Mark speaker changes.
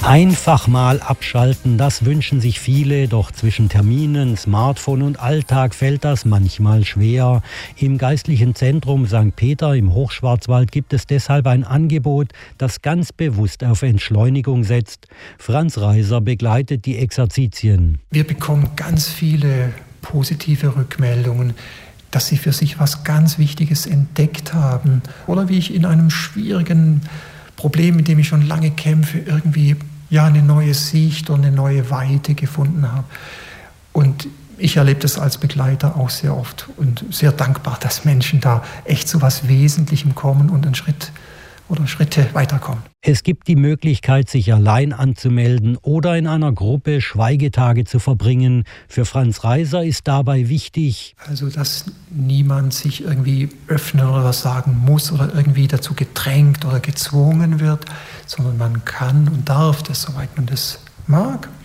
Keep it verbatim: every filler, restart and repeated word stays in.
Speaker 1: Einfach mal abschalten, das wünschen sich viele, doch zwischen Terminen, Smartphone und Alltag fällt das manchmal schwer. Im geistlichen Zentrum Sankt Peter im Hochschwarzwald gibt es deshalb ein Angebot, das ganz bewusst auf Entschleunigung setzt. Franz Reiser begleitet die Exerzitien.
Speaker 2: Wir bekommen ganz viele positive Rückmeldungen, dass sie für sich was ganz Wichtiges entdeckt haben. Oder wie ich in einem schwierigen Problem, mit dem ich schon lange kämpfe, irgendwie ja eine neue Sicht und eine neue Weite gefunden habe. Und ich erlebe das als Begleiter auch sehr oft und sehr dankbar, dass Menschen da echt zu was Wesentlichem kommen und einen Schritt oder Schritte weiterkommen.
Speaker 1: Es gibt die Möglichkeit, sich allein anzumelden oder in einer Gruppe Schweigetage zu verbringen. Für Franz Reiser ist dabei wichtig,
Speaker 2: also dass niemand sich irgendwie öffnen oder was sagen muss oder irgendwie dazu gedrängt oder gezwungen wird, sondern man kann und darf das, soweit man das mag.